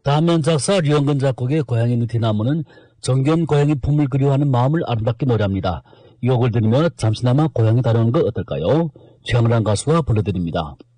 다음면 작사 류영근 작곡의 고향의 느티나무는 정겨운 고향의 품을 그리워하는 마음을 아름답게 노래합니다. 이 곡을 들으며 잠시나마 고향이 다루는 거 어떨까요? 최영란 가수가 불러드립니다.